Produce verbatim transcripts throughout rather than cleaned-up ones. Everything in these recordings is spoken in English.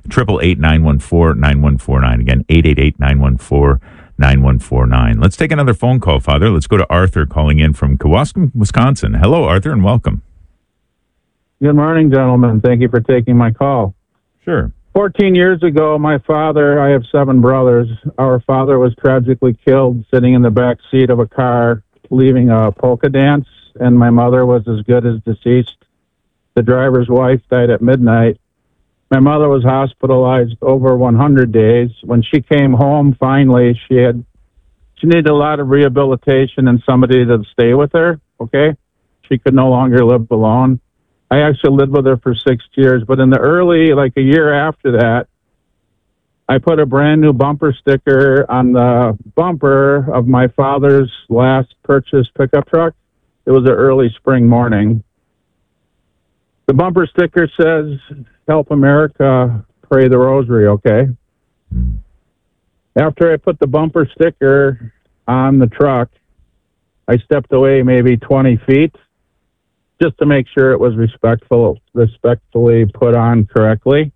Triple eight nine one four nine one four nine. Again, eight eight eight nine one four nine one four nine. Let's take another phone call, Father. Let's go to Arthur calling in from Kewaskum, Wisconsin. Hello, Arthur, and welcome. Good morning, gentlemen. Thank you for taking my call. Sure. fourteen years ago, my father, I have seven brothers. Our father was tragically killed sitting in the back seat of a car, leaving a polka dance, and my mother was as good as deceased. The driver's wife died at midnight. My mother was hospitalized over one hundred days. When she came home, finally, she had she needed a lot of rehabilitation and somebody to stay with her, okay? She could no longer live alone. I actually lived with her for six years, but in the early, like a year after that, I put a brand new bumper sticker on the bumper of my father's last purchased pickup truck. It was an early spring morning. The bumper sticker says, "Help America, pray the rosary," okay? After I put the bumper sticker on the truck, I stepped away maybe twenty feet just to make sure it was respectful, respectfully put on correctly.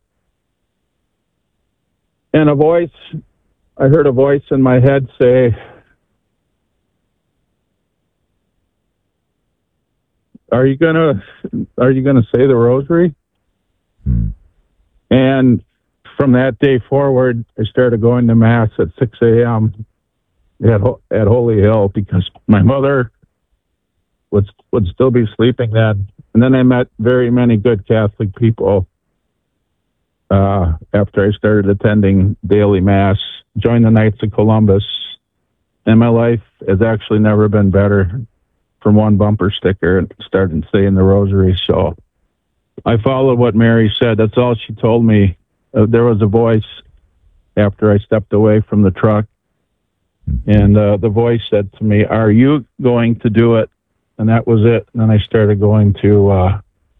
And a voice, I heard a voice in my head say, "Are you gonna, are you gonna say the rosary?" Hmm. And from that day forward, I started going to Mass at six a.m. at at Holy Hill because my mother would would still be sleeping then. And then I met very many good Catholic people uh, after I started attending daily Mass, joined the Knights of Columbus, and my life has actually never been better from one bumper sticker and started saying the rosary. So I followed what Mary said. That's all she told me. Uh, there was a voice after I stepped away from the truck, and uh, the voice said to me, "Are you going to do it?" And that was it. And then I started going to uh,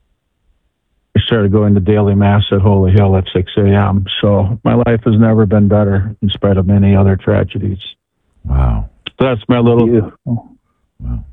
I started going to daily Mass at Holy Hill at six a.m. So my life has never been better in spite of many other tragedies. Wow. So that's my little... Beautiful. Wow.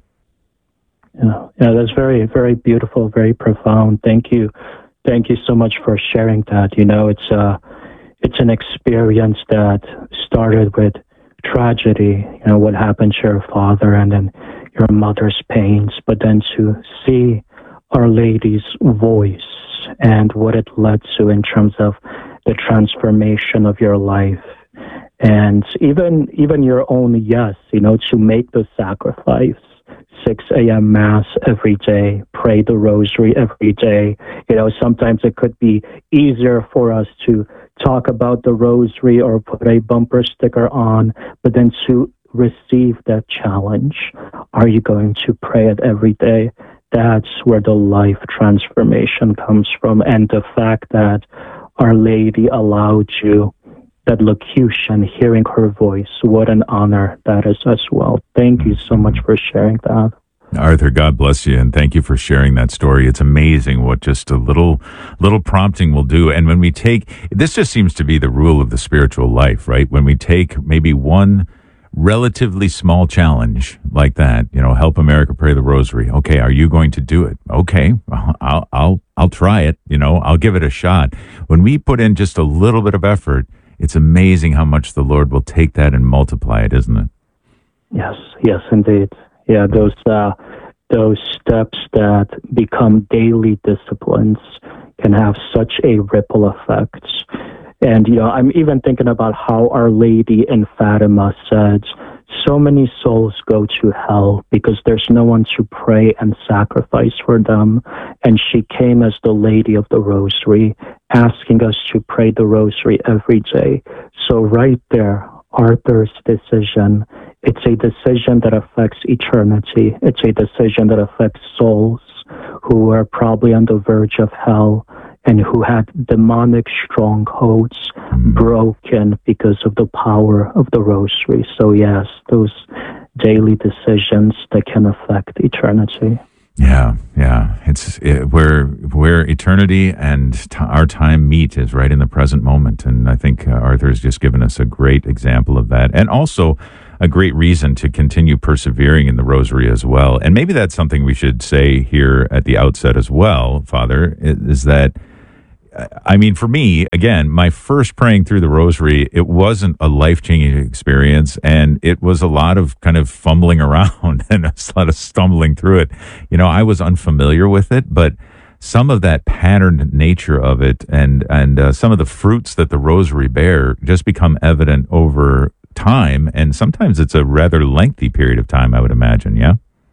Yeah, yeah, that's very, very beautiful, very profound. Thank you. Thank you so much for sharing that. You know, it's uh, it's an experience that started with tragedy, you know, what happened to your father and then your mother's pains, but then to see Our Lady's voice and what it led to in terms of the transformation of your life. And even even your own yes, you know, to make the sacrifice. six a.m. Mass every day, pray the rosary every day. You know, sometimes it could be easier for us to talk about the rosary or put a bumper sticker on, but then to receive that challenge, are you going to pray it every day? That's where the life transformation comes from. And the fact that Our Lady allowed you that locution, hearing her voice, what an honor that is as well. Thank you so much for sharing that. Arthur, God bless you, and thank you for sharing that story. It's amazing what just a little little prompting will do. And when we take, this just seems to be the rule of the spiritual life, right? When we take maybe one relatively small challenge like that, you know, help America, pray the rosary. Okay, are you going to do it? Okay, I'll I'll I'll try it, you know, I'll give it a shot. When we put in just a little bit of effort, it's amazing how much the Lord will take that and multiply it, isn't it? Yes, yes, indeed. Yeah, those uh, those steps that become daily disciplines can have such a ripple effect. And, you know, I'm even thinking about how Our Lady in Fatima said, so many souls go to hell because there's no one to pray and sacrifice for them. And she came as the Lady of the Rosary, asking us to pray the Rosary every day. So right there, Arthur's decision, it's a decision that affects eternity. It's a decision that affects souls who are probably on the verge of hell and who had demonic strongholds broken because of the power of the rosary. So yes, those daily decisions that can affect eternity. Yeah, yeah. It's it, where where eternity and t- our time meet is right in the present moment, and I think uh, Arthur has just given us a great example of that, and also a great reason to continue persevering in the rosary as well. And maybe that's something we should say here at the outset as well, Father, is that I mean, for me, again, my first praying through the rosary, it wasn't a life-changing experience, and it was a lot of kind of fumbling around and a lot of stumbling through it. You know, I was unfamiliar with it, but some of that patterned nature of it and, and uh, some of the fruits that the rosary bear just become evident over time, and sometimes it's a rather lengthy period of time, I would imagine, yeah?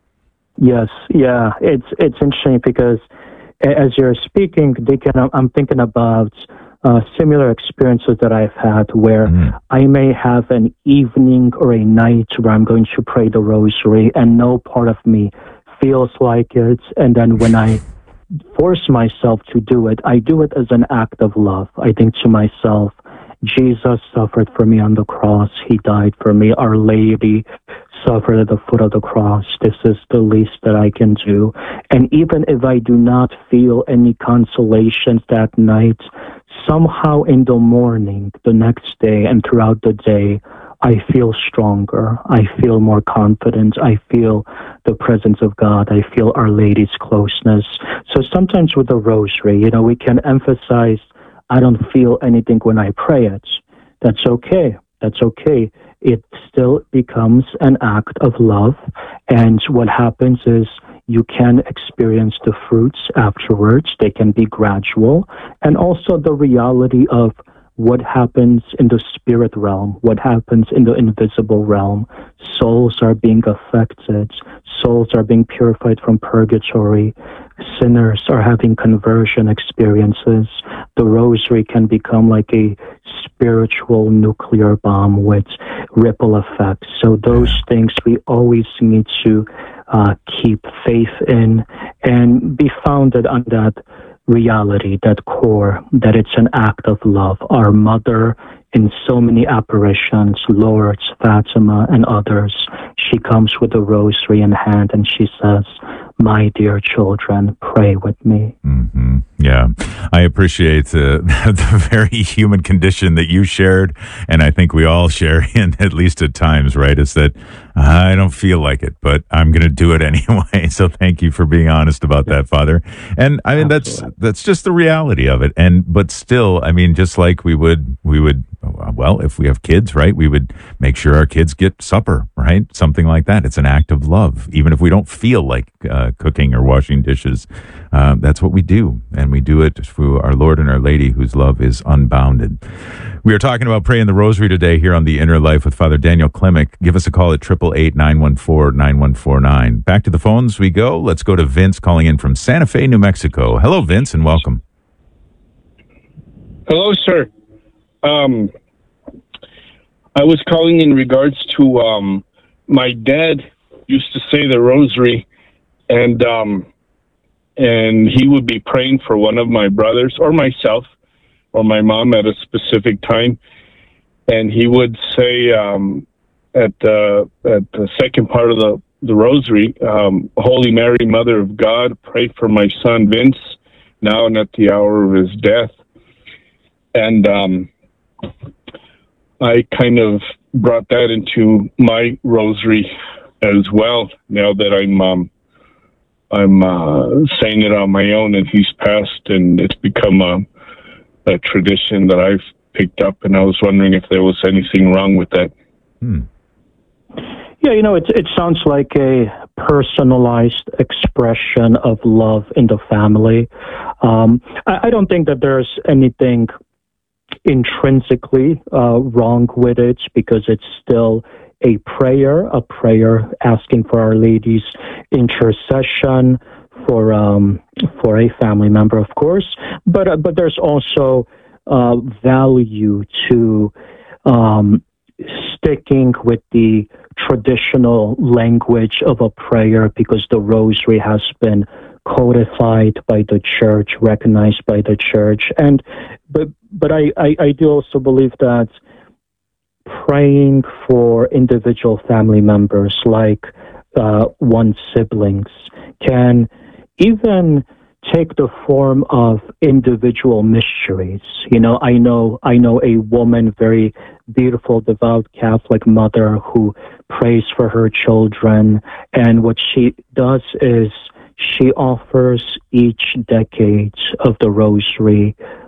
Yes, yeah. It's, it's interesting because as you're speaking, Deacon, I'm thinking about uh, similar experiences that I've had where mm. I may have an evening or a night where I'm going to pray the rosary and no part of me feels like it. And then when I force myself to do it, I do it as an act of love. I think to myself, Jesus suffered for me on the cross. He died for me. Our Lady suffered at the foot of the cross. This is the least that I can do. And even if I do not feel any consolations that night, somehow in the morning, the next day, and throughout the day, I feel stronger. I feel more confident. I feel the presence of God. I feel Our Lady's closeness. So sometimes with the rosary, you know, we can emphasize, I don't feel anything when I pray it. That's okay. That's okay. It still becomes an act of love. And what happens is you can experience the fruits afterwards. They can be gradual. And also the reality of what happens in the spirit realm, what happens in the invisible realm. Souls are being affected. Souls are being purified from purgatory. Sinners are having conversion experiences. The rosary can become like a spiritual nuclear bomb with ripple effects. So those things we always need to uh, keep faith in and be founded on that reality, that core, that it's an act of love. Our Mother, in so many apparitions, Lourdes, Fatima, and others, she comes with a rosary in hand and she says, "My dear children, pray with me." Mm-hmm. Yeah, I appreciate uh, the very human condition that you shared, and I think we all share in at least at times, right? Is that I don't feel like it, but I'm going to do it anyway. So thank you for being honest about that, Father. And I mean, Absolutely. that's that's just the reality of it. And but still, I mean, just like we would we would. Well, if we have kids, right, we would make sure our kids get supper, right? Something like that. It's an act of love. Even if we don't feel like uh, cooking or washing dishes, uh, that's what we do. And we do it through our Lord and Our Lady, whose love is unbounded. We are talking about praying the rosary today here on The Inner Life with Father Daniel Klimek. Give us a call at eight eight eight, nine one four, nine one four nine. Back to the phones we go. Let's go to Vince calling in from Santa Fe, New Mexico. Hello, Vince, and welcome. Hello, sir. Um, I was calling in regards to um, my dad used to say the rosary, and um, and he would be praying for one of my brothers or myself or my mom at a specific time, and he would say um, at the at the second part of the the rosary, um, "Holy Mary, Mother of God, pray for my son Vince, now and at the hour of his death." And um, I kind of brought that into my rosary as well. Now that I'm um, I'm uh, saying it on my own, and he's passed, and it's become a, a tradition that I've picked up. And I was wondering if there was anything wrong with that. Hmm. Yeah, you know, it it sounds like a personalized expression of love in the family. Um, I, I don't think that there's anything intrinsically uh, wrong with it, because it's still a prayer, a prayer asking for Our Lady's intercession for um, for a family member, of course. But uh, but there's also uh, value to um, sticking with the traditional language of a prayer, because the rosary has been codified by the church, recognized by the church. And but but I, I, I do also believe that praying for individual family members, like uh, one's siblings, can even take the form of individual mysteries. You know, I know I know a woman, very beautiful, devout Catholic mother, who prays for her children, and what she does is she offers each decade of the rosary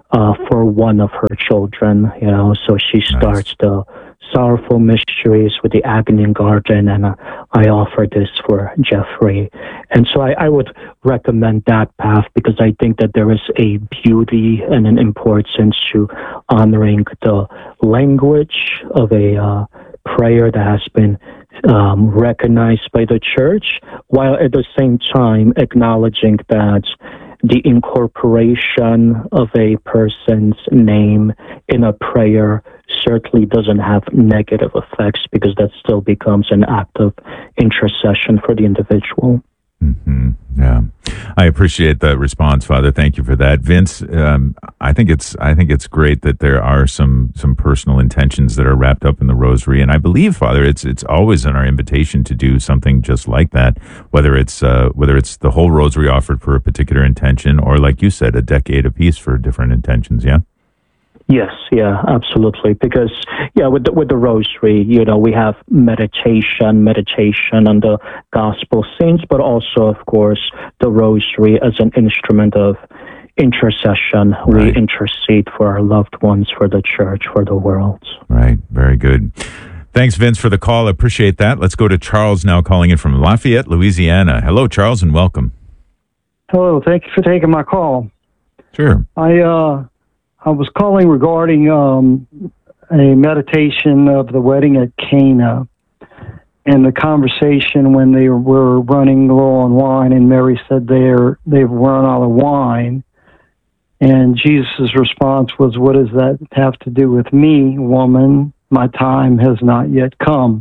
uh, for one of her children. You know, so she starts nice. the sorrowful mysteries with the agony garden, and uh, I offer this for Jeffrey. And so I, I would recommend that path because I think that there is a beauty and an importance to honoring the language of a uh, prayer that has been um, recognized by the church, while at the same time acknowledging that the incorporation of a person's name in a prayer certainly doesn't have negative effects because that still becomes an act of intercession for the individual. Mm-hmm. Yeah, I appreciate that response, Father. Thank you for that, Vince. Um, I think it's I think it's great that there are some some personal intentions that are wrapped up in the Rosary, and I believe, Father, it's it's always in our invitation to do something just like that. Whether it's uh, whether it's the whole Rosary offered for a particular intention, or like you said, a decade apiece for different intentions. Yeah. Yes, yeah, absolutely. Because, yeah, with the, with the Rosary, you know, we have meditation, meditation on the gospel scenes, but also, of course, the Rosary as an instrument of intercession. Right. We intercede for our loved ones, for the church, for the world. Right. Very good. Thanks, Vince, for the call. I appreciate that. Let's go to Charles now, calling in from Lafayette, Louisiana. Hello, Charles, and welcome. Hello. Thank you for taking my call. Sure. I, uh... I was calling regarding um, a meditation of the wedding at Cana and the conversation when they were running low on wine, and Mary said they're, they've run out of wine. And Jesus' response was, "What does that have to do with me, woman? My time has not yet come."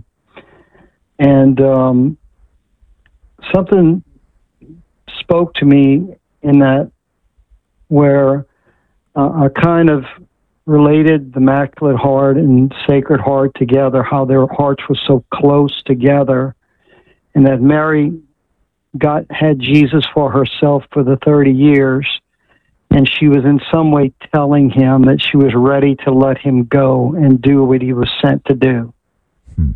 And um, something spoke to me in that where Uh, I kind of related the Immaculate Heart and Sacred Heart together, how their hearts were so close together, and that Mary got had Jesus for herself for the thirty years, and she was in some way telling him that she was ready to let him go and do what he was sent to do. Hmm.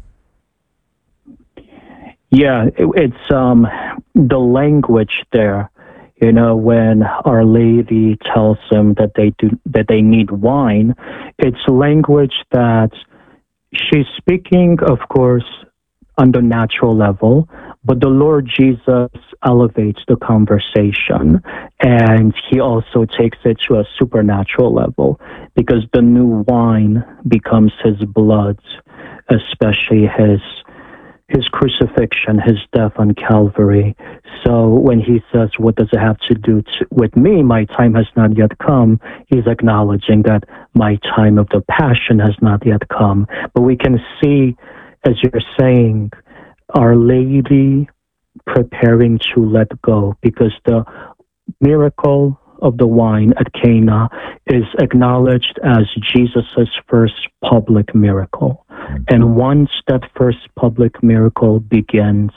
Yeah, it, it's um, the language there. You know, when Our Lady tells them that they do that they need wine, it's language that she's speaking, of course, on the natural level, but the Lord Jesus elevates the conversation, and he also takes it to a supernatural level because the new wine becomes his blood, especially his his crucifixion, his death on Calvary. So when he says, "What does it have to do to, with me? My time has not yet come," he's acknowledging that my time of the passion has not yet come. But we can see, as you're saying, Our Lady preparing to let go, because the miracle of the wine at Cana is acknowledged as Jesus' first public miracle. And once that first public miracle begins,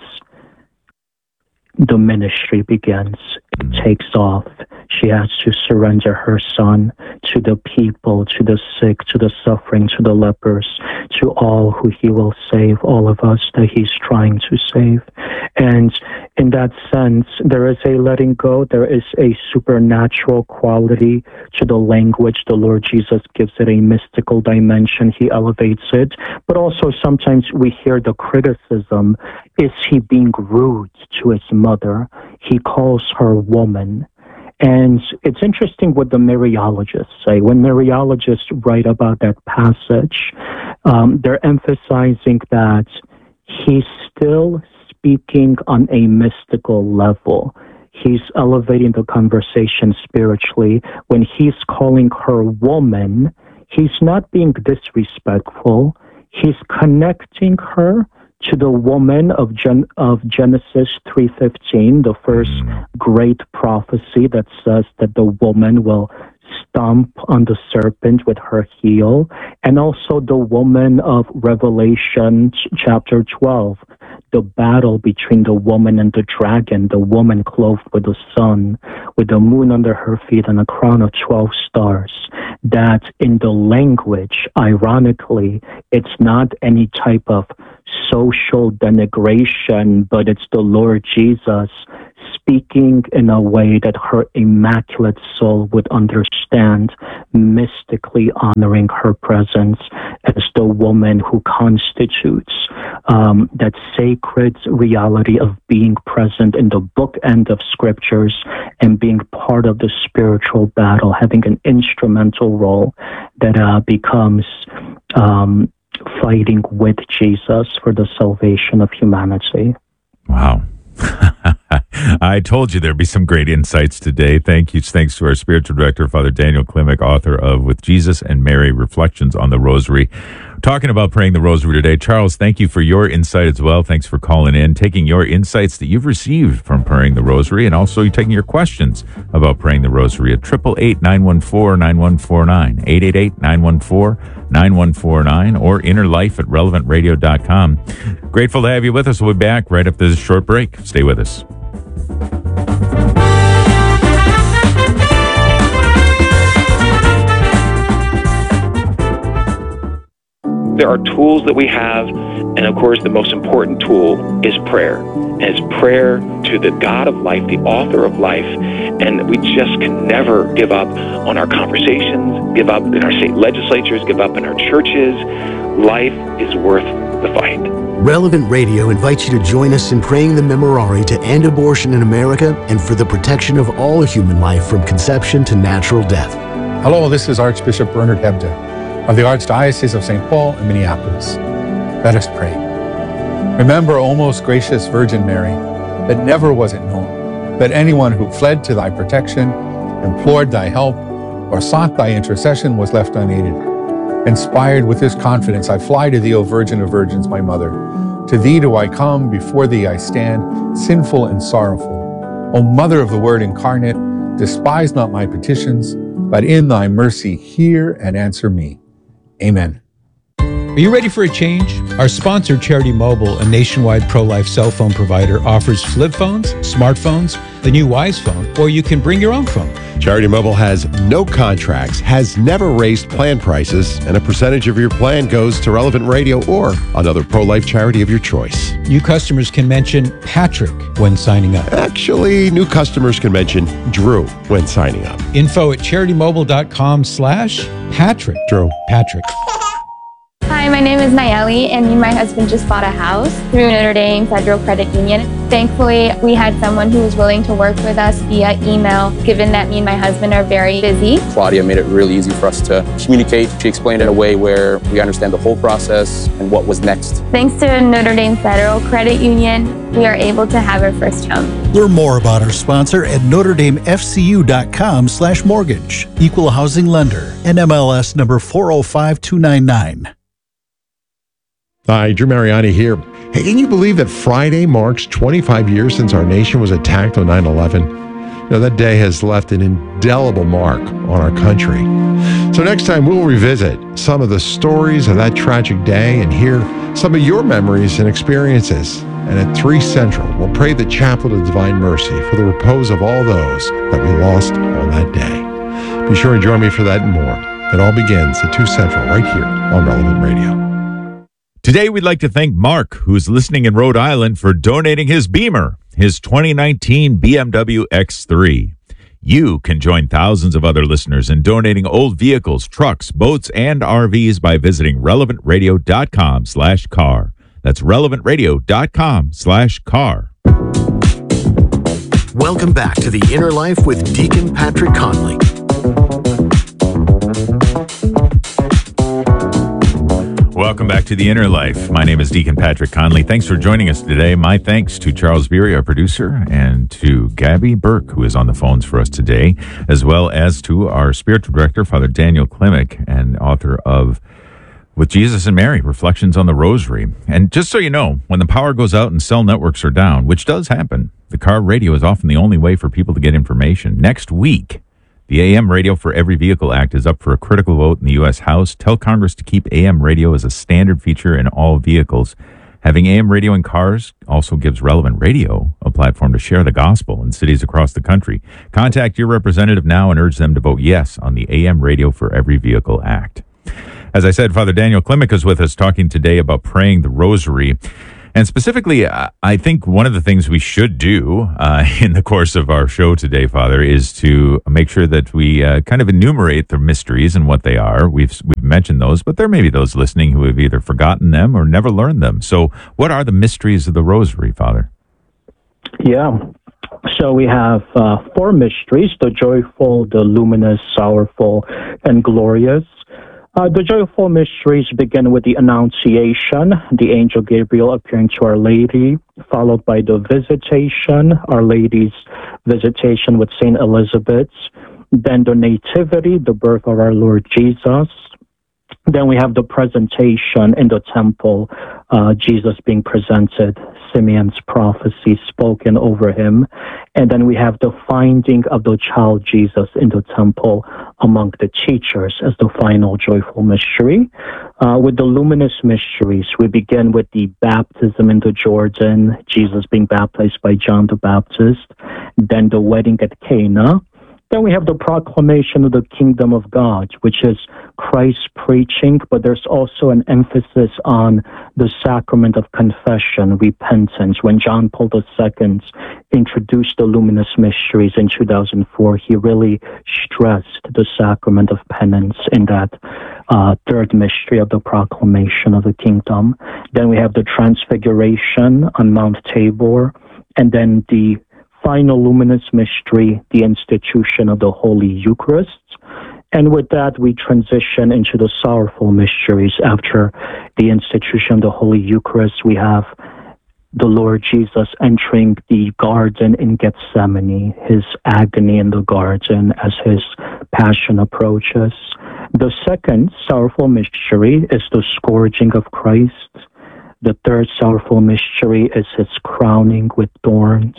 the ministry begins. It takes off. She has to surrender her son to the people, to the sick, to the suffering, to the lepers, to all who he will save, all of us that he's trying to save. And in that sense, there is a letting go. There is a supernatural quality to the language. The Lord Jesus gives it a mystical dimension. He elevates it. But also sometimes we hear the criticism, is he being rude to his mother? He calls her woman. And it's interesting what the Mariologists say. When Mariologists write about that passage, um, they're emphasizing that he's still speaking on a mystical level. He's elevating the conversation spiritually. When he's calling her woman, he's not being disrespectful. He's connecting her to the woman of Gen- of Genesis three fifteen, the first great prophecy that says that the woman will stomp on the serpent with her heel, and also the woman of Revelation chapter twelve, the battle between the woman and the dragon, the woman clothed with the sun, with the moon under her feet and a crown of twelve stars. That in the language, ironically, it's not any type of social denigration, but it's the Lord Jesus speaking in a way that her immaculate soul would understand, mystically honoring her presence as the woman who constitutes um, that sacred reality of being present in the bookend of scriptures and being part of the spiritual battle, having an instrumental role that uh, becomes um, fighting with Jesus for the salvation of humanity. Wow. I told you there'd be some great insights today. Thank you. Thanks to our spiritual director, Father Daniel Klimek, author of With Jesus and Mary, Reflections on the Rosary. Talking about praying the Rosary today. Charles, thank you for your insight as well. Thanks for calling in, taking your insights that you've received from praying the Rosary, and also taking your questions about praying the Rosary at eight eight eight, nine one four, nine one four nine, eight eight eight, nine one four, nine one four nine, or inner life at relevant radio dot com. Grateful to have you with us. We'll be back right after this short break. Stay with us. There are tools that we have, and of course the most important tool is prayer. And it's prayer to the God of life, the author of life, and we just can never give up on our conversations, give up in our state legislatures, give up in our churches. Life is worth the fight. Relevant Radio invites you to join us in praying the Memorare to end abortion in America and for the protection of all human life from conception to natural death. Hello, this is Archbishop Bernard Hebda of the Archdiocese of Saint Paul in Minneapolis. Let us pray. Remember, O most gracious Virgin Mary, that never was it known that anyone who fled to thy protection, implored thy help, or sought thy intercession was left unaided. Inspired with this confidence, I fly to thee, O Virgin of Virgins, my Mother. To thee do I come, before thee I stand, sinful and sorrowful. O Mother of the Word incarnate, despise not my petitions, but in thy mercy hear and answer me. Amen. Are you ready for a change? Our sponsor, Charity Mobile, a nationwide pro-life cell phone provider, offers flip phones, smartphones, the new Wise phone, or you can bring your own phone. Charity Mobile has no contracts, has never raised plan prices, and a percentage of your plan goes to Relevant Radio or another pro-life charity of your choice. New customers can mention Patrick when signing up. Actually, new customers can mention Drew when signing up. Info at charitymobile.com slash Patrick. Drew. Patrick. Hi, my name is Nayeli, and me and my husband just bought a house through Notre Dame Federal Credit Union. Thankfully, we had someone who was willing to work with us via email, given that me and my husband are very busy. Claudia made it really easy for us to communicate. She explained it in a way where we understand the whole process and what was next. Thanks to Notre Dame Federal Credit Union, we are able to have our first home. Learn more about our sponsor at notre dame f c u dot com slash mortgage. Equal housing lender. N M L S number four oh five two nine nine. Hi, Drew Mariani here. Hey, can you believe that Friday marks twenty-five years since our nation was attacked on nine eleven? You know, that day has left an indelible mark on our country. So next time we'll revisit some of the stories of that tragic day and hear some of your memories and experiences. And at three Central, we'll pray the Chaplet of Divine Mercy for the repose of all those that we lost on that day. Be sure and join me for that and more. It all begins at two Central right here on Relevant Radio. Today, we'd like to thank Mark, who's listening in Rhode Island, for donating his Beamer, his twenty nineteen B M W X three. You can join thousands of other listeners in donating old vehicles, trucks, boats, and R Vs by visiting relevant radio dot com slash car. That's relevant radio dot com slash car. Welcome back to The Inner Life with Deacon Patrick Conley. Welcome back to The Inner Life. My name is Deacon Patrick Conley. Thanks for joining us today. My thanks to Charles Beery, our producer, and to Gabby Burke, who is on the phones for us today, as well as to our spiritual director, Father Daniel Klimek, and author of With Jesus and Mary, Reflections on the Rosary. And just so you know, when the power goes out and cell networks are down, which does happen, the car radio is often the only way for people to get information. Next week, the A M Radio for Every Vehicle Act is up for a critical vote in the U S House. Tell Congress to keep A M radio as a standard feature in all vehicles. Having A M radio in cars also gives Relevant Radio a platform to share the gospel in cities across the country. Contact your representative now and urge them to vote yes on the A M Radio for Every Vehicle Act. As I said, Father Daniel Klimek is with us talking today about praying the Rosary. And specifically, uh, I think one of the things we should do uh, in the course of our show today, Father, is to make sure that we uh, kind of enumerate the mysteries and what they are. We've we've mentioned those, but there may be those listening who have either forgotten them or never learned them. So what are the mysteries of the Rosary, Father? Yeah. So we have uh, four mysteries: the joyful, the luminous, sorrowful, and glorious. Uh, the joyful mysteries begin with the Annunciation, the angel Gabriel appearing to Our Lady, followed by the Visitation, Our Lady's visitation with Saint Elizabeth, then the Nativity, the birth of our Lord Jesus. Then we have the presentation in the temple, uh, Jesus being presented, Simeon's prophecy spoken over him. And then we have the finding of the child Jesus in the temple among the teachers as the final joyful mystery. Uh, with the luminous mysteries, we begin with the baptism in the Jordan, Jesus being baptized by John the Baptist, then the wedding at Cana. Then we have the proclamation of the kingdom of God, which is Christ preaching, but there's also an emphasis on the sacrament of confession, repentance. When John Paul the Second introduced the luminous mysteries in two thousand four, he really stressed the sacrament of penance in that uh, third mystery of the proclamation of the kingdom. Then we have the transfiguration on Mount Tabor, and then the final luminous mystery, the institution of the Holy Eucharist. And with that, we transition into the sorrowful mysteries. After the institution of the Holy Eucharist, we have the Lord Jesus entering the garden in Gethsemane, his agony in the garden as his passion approaches. The second sorrowful mystery is the scourging of Christ. The third sorrowful mystery is his crowning with thorns.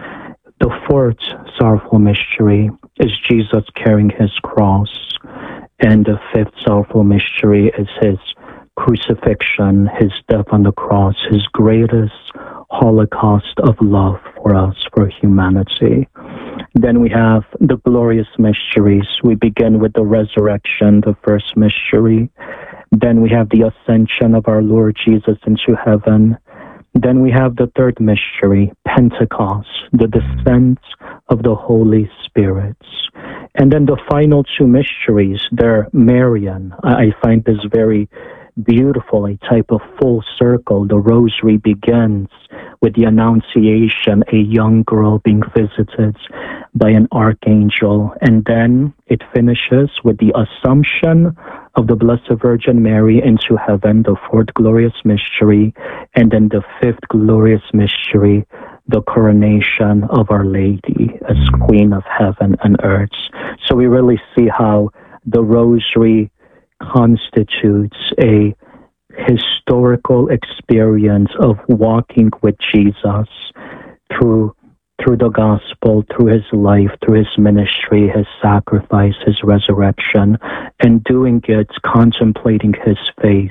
The fourth sorrowful mystery is Jesus carrying his cross. And the fifth sorrowful mystery is his crucifixion, his death on the cross, his greatest holocaust of love for us, for humanity. Then we have the glorious mysteries. We begin with the resurrection, the first mystery. Then we have the ascension of our Lord Jesus into heaven. Then we have the third mystery, Pentecost, the descent of the Holy Spirit. And then the final two mysteries, they're Marian. I find this very beautiful, a type of full circle. The Rosary begins with the Annunciation, a young girl being visited by an archangel. And then it finishes with the Assumption of the Blessed Virgin Mary into heaven, the fourth glorious mystery. And then the fifth glorious mystery, the coronation of Our Lady as Queen of Heaven and Earth. So we really see how the Rosary constitutes a historical experience of walking with Jesus through through the gospel, through his life, through his ministry, his sacrifice, his resurrection, and doing it contemplating his face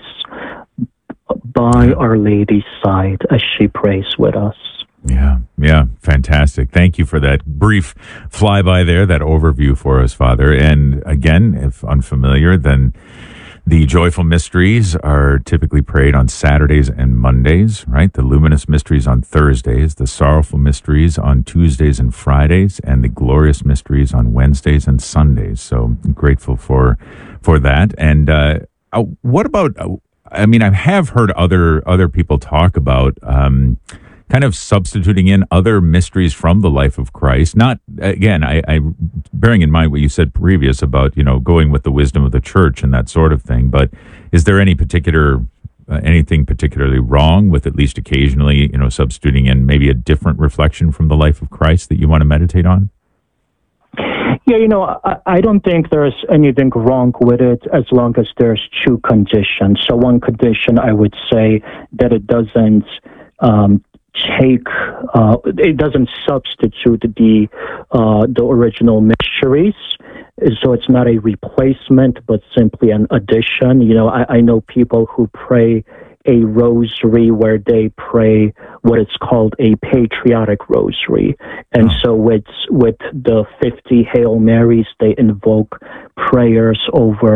by Our Lady's side as she prays with us. Yeah, yeah, fantastic. Thank you for that brief flyby there, that overview for us, Father. And again, if unfamiliar, then the joyful mysteries are typically prayed on Saturdays and Mondays, right? The luminous mysteries on Thursdays, the sorrowful mysteries on Tuesdays and Fridays, and the glorious mysteries on Wednesdays and Sundays. So I'm grateful for for that. And uh, what about? I mean, I have heard other other people talk about um, kind of substituting in other mysteries from the life of Christ. Not, again, I, I bearing in mind what you said previous about, you know, going with the wisdom of the church and that sort of thing. But is there any particular, uh, anything particularly wrong with at least occasionally, you know, substituting in maybe a different reflection from the life of Christ that you want to meditate on? Yeah, you know, I, I don't think there's anything wrong with it as long as there's two conditions. So one condition, I would say that it doesn't um, take, uh, it doesn't substitute the uh, the original mysteries. So it's not a replacement, but simply an addition. You know, I, I know people who pray a rosary where they pray what is called a patriotic rosary. And so with with the fifty Hail Marys, they invoke prayers over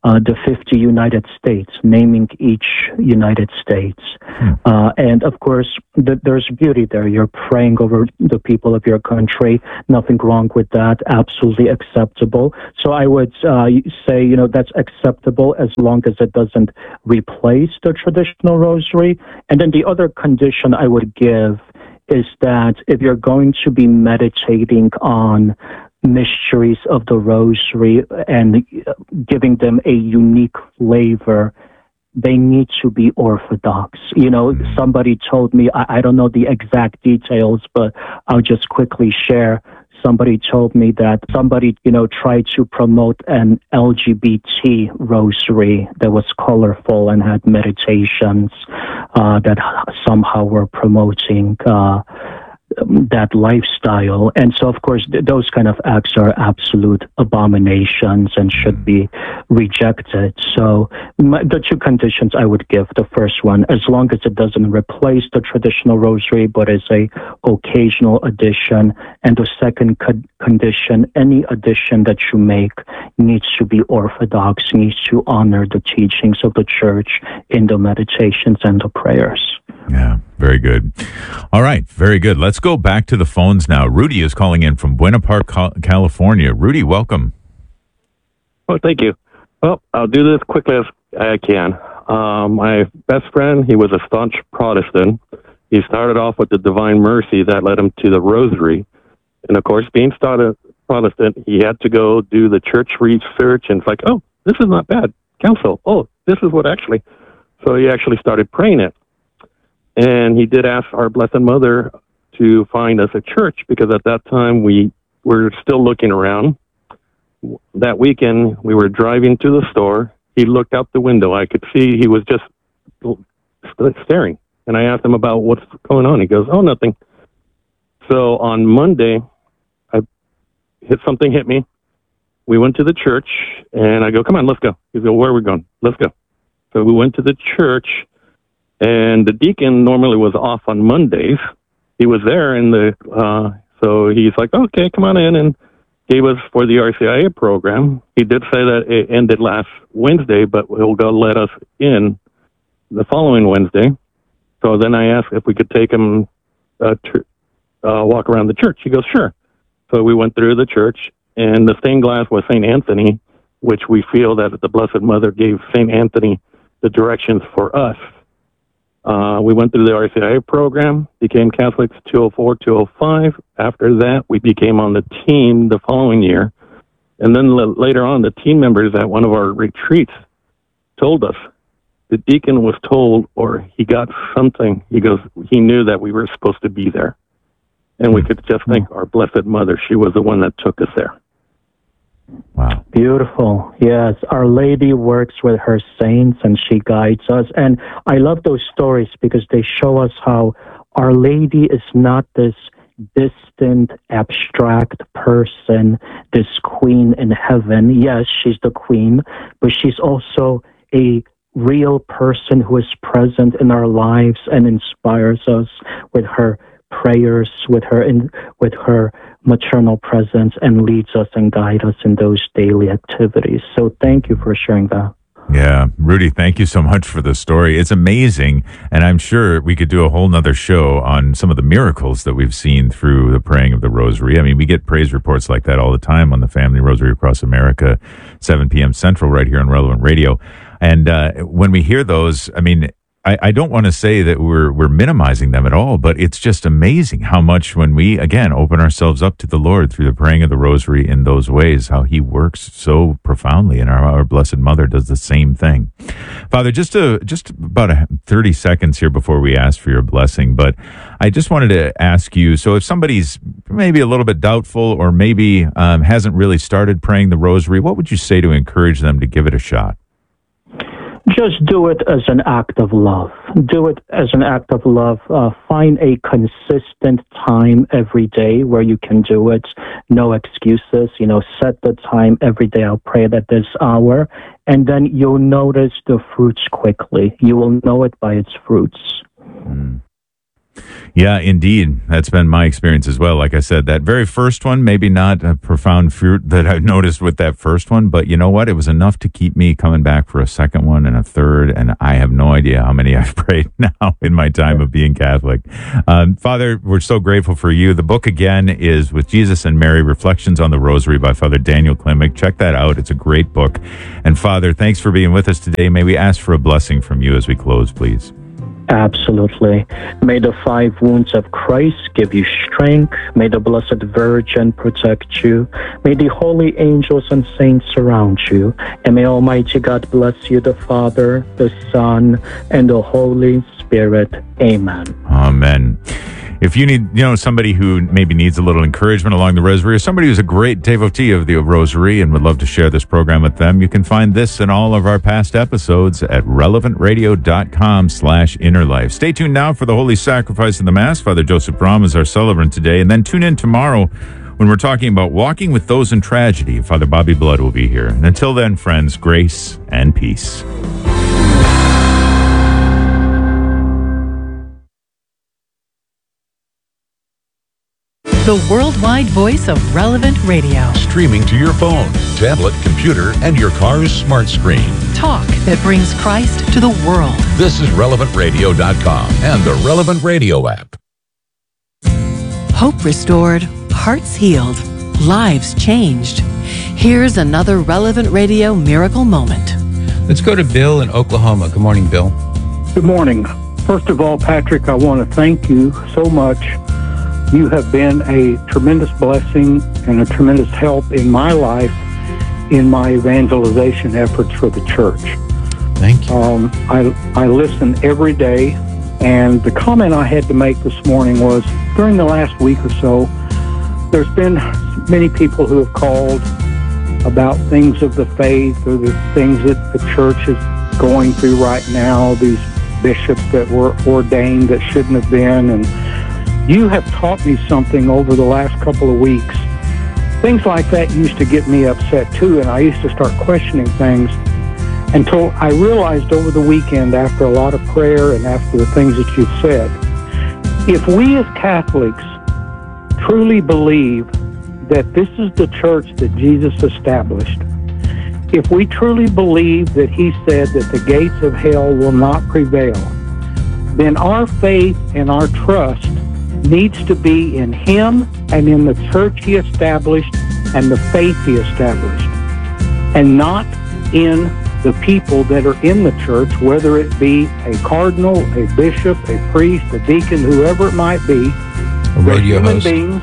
uh, the fifty United States, naming each United States. Hmm. Uh, and of course, th- there's beauty there. You're praying over the people of your country. Nothing wrong with that. Absolutely acceptable. So I would uh, say, you know, that's acceptable as long as it doesn't replace the traditional rosary. And then the other condition I would give is that if you're going to be meditating on mysteries of the rosary and giving them a unique flavor, they need to be orthodox. You know, somebody told me, I, I don't know the exact details, but I'll just quickly share. Somebody told me that somebody, you know, tried to promote an L G B T rosary that was colorful and had meditations uh, that somehow were promoting uh, that lifestyle. And so, of course, th- those kind of acts are absolute abominations and should be rejected. So my, the two conditions I would give, the first one, as long as it doesn't replace the traditional rosary, but is a occasional addition. And the second co- condition, any addition that you make needs to be orthodox, needs to honor the teachings of the church in the meditations and the prayers. Yeah, very good. All right, very good. Let's go back to the phones now. Rudy is calling in from Buena Park, California. Rudy, welcome. Oh, thank you. Well, I'll do this quickly as I can. Um, my best friend, he was a staunch Protestant. He started off with the Divine Mercy that led him to the Rosary. And of course, being started Protestant, he had to go do the church research, and it's like, oh, this is not bad. Council, oh, this is what actually. So he actually started praying it. And he did ask our Blessed Mother to find us a church, because at that time we were still looking around. That weekend, we were driving to the store. He looked out the window. I could see he was just staring. And I asked him about what's going on. He goes, oh, nothing. So on Monday, I hit something hit me. We went to the church, and I go, come on, let's go. He goes, where are we going? Let's go. So we went to the church. And the deacon normally was off on Mondays. He was there, in the uh, so he's like, okay, come on in, and gave us for the R C I A program. He did say that it ended last Wednesday, but he'll go let us in the following Wednesday. So then I asked if we could take him uh, to uh, walk around the church. He goes, sure. So we went through the church, and the stained glass was Saint Anthony, which we feel that the Blessed Mother gave Saint Anthony the directions for us. Uh, we went through the R C I A program, became Catholics two oh four, two oh five. After that, we became on the team the following year. And then l- later on, the team members at one of our retreats told us, the deacon was told, or he got something, he goes, he knew that we were supposed to be there. And we could just thank our Blessed Mother. She was the one that took us there. Wow. Beautiful. Yes. Our Lady works with her saints and she guides us. And I love those stories because they show us how Our Lady is not this distant, abstract person, this queen in heaven. Yes, she's the queen, but she's also a real person who is present in our lives and inspires us with her prayers, with her in, with her maternal presence, and leads us and guides us in those daily activities. So thank you for sharing that. Yeah, Rudy, thank you so much for the story. It's amazing, and I'm sure we could do a whole nother show on some of the miracles that we've seen through the praying of the Rosary. I mean, we get praise reports like that all the time on the Family Rosary Across America, seven p.m. Central, right here on Relevant Radio. And uh, when we hear those, I mean, I, I don't want to say that we're we're minimizing them at all, but it's just amazing how much when we, again, open ourselves up to the Lord through the praying of the Rosary in those ways, how he works so profoundly, and our, our Blessed Mother does the same thing. Father, just a, just about a thirty seconds here before we ask for your blessing, but I just wanted to ask you, so if somebody's maybe a little bit doubtful or maybe um, hasn't really started praying the Rosary, what would you say to encourage them to give it a shot? Just do it as an act of love. Do it as an act of love. Uh, find a consistent time every day where you can do it. No excuses. You know, set the time every day. I'll pray at this hour. And then you'll notice the fruits quickly. You will know it by its fruits. Mm. Yeah, indeed. That's been my experience as well. Like I said, that very first one, maybe not a profound fruit that I noticed with that first one, but you know what? It was enough to keep me coming back for a second one and a third, and I have no idea how many I've prayed now in my time of being Catholic. Um, Father, we're so grateful for you. The book, again, is With Jesus and Mary, Reflections on the Rosary by Father Daniel Klimek. Check that out. It's a great book. And Father, thanks for being with us today. May we ask for a blessing from you as we close, please? Absolutely. May the five wounds of Christ give you strength. May the Blessed Virgin protect you. May the holy angels and saints surround you. And may Almighty God bless you, the Father, the Son, and the Holy Spirit. Amen. Amen. If you need, you know, somebody who maybe needs a little encouragement along the Rosary, or somebody who's a great devotee of the Rosary and would love to share this program with them, you can find this and all of our past episodes at relevantradio.com slash inner life. Stay tuned now for the Holy Sacrifice of the Mass. Father Joseph Brahm is our celebrant today. And then tune in tomorrow when we're talking about walking with those in tragedy. Father Bobby Blood will be here. And until then, friends, grace and peace. The worldwide voice of Relevant Radio. Streaming to your phone, tablet, computer, and your car's smart screen. Talk that brings Christ to the world. This is relevant radio dot com and the Relevant Radio app. Hope restored, hearts healed, lives changed. Here's another Relevant Radio miracle moment. Let's go to Bill in Oklahoma. Good morning, Bill. Good morning. First of all, Patrick, I want to thank you so much. You have been a tremendous blessing and a tremendous help in my life in my evangelization efforts for the church. Thank you. Um, I, I listen every day, and the comment I had to make this morning was, during the last week or so, there's been many people who have called about things of the faith or the things that the church is going through right now, these bishops that were ordained that shouldn't have been, and you have taught me something over the last couple of weeks. Things like that used to get me upset too, and I used to start questioning things until I realized over the weekend, after a lot of prayer and after the things that you've said, if we as Catholics truly believe that this is the church that Jesus established, if we truly believe that he said that the gates of hell will not prevail, then our faith and our trust needs to be in him and in the church he established and the faith he established, and not in the people that are in the church, whether it be a cardinal, a bishop, a priest, a deacon, whoever it might be. A radio human host. beings,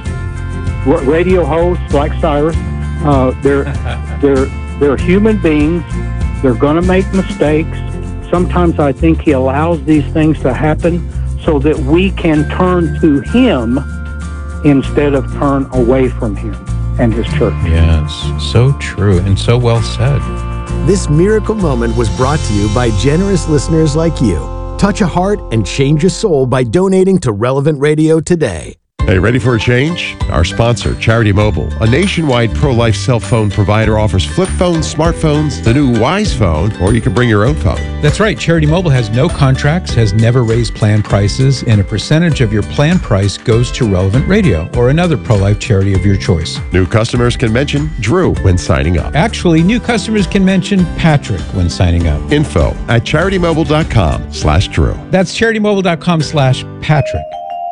radio hosts like Cyrus. Uh, they're they're they're human beings. They're going to make mistakes. Sometimes I think he allows these things to happen so that we can turn to him instead of turn away from him and his church. Yes, so true and so well said. This miracle moment was brought to you by generous listeners like you. Touch a heart and change a soul by donating to Relevant Radio today. Hey, ready for a change? Our sponsor, Charity Mobile, a nationwide pro-life cell phone provider, offers flip phones, smartphones, the new Wise phone, or you can bring your own phone. That's right. Charity Mobile has no contracts, has never raised plan prices, and a percentage of your plan price goes to Relevant Radio or another pro-life charity of your choice. New customers can mention Drew when signing up. Actually, new customers can mention Patrick when signing up. Info at charitymobile.com slash Drew. That's charitymobile.com slash Patrick.